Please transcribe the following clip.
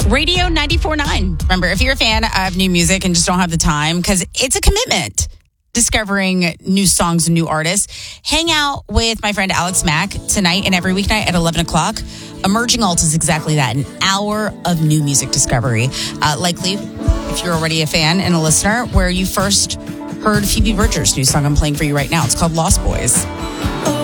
Radio 94.9. Remember, if you're a fan of new music and just don't have the time, because it's a commitment, discovering new songs and new artists, hang out with my friend Alex Mack tonight and every weeknight at 11 o'clock. Emerging Alt is exactly that, an hour of new music discovery. Likely, if you're already a fan and a listener, where you first heard Phoebe Bridgers' new song I'm playing for you right now. It's called Lost Boys.